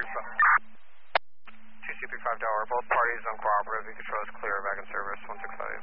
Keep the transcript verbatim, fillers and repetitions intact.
Alpha. two C P five Tower, both parties uncooperative. You control is clear, back in service, one six five.